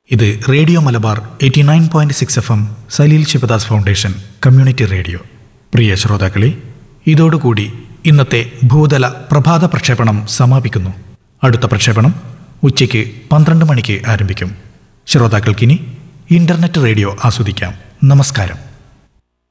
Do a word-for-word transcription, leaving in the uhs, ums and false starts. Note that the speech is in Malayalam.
ഇത് radio Malabar eighty nine point six F M Saleel Sivadas foundation community radio. പ്രിയ ശ്രോതാക്കളെ, ഇതോടുകൂടി ഇന്നത്തെ ഭൂതല പ്രഭാത പ്രക്ഷേപണം സമാപിക്കുന്നു. അടുത്ത പ്രക്ഷേപണം ഉച്ചയ്ക്ക് പന്ത്രണ്ട് മണിക്ക് ആരംഭിക്കും. ശ്രോതാക്കൾക്കിനി ഇന്റർനെറ്റ് റേഡിയോ ആസ്വദിക്കാം. നമസ്കാരം.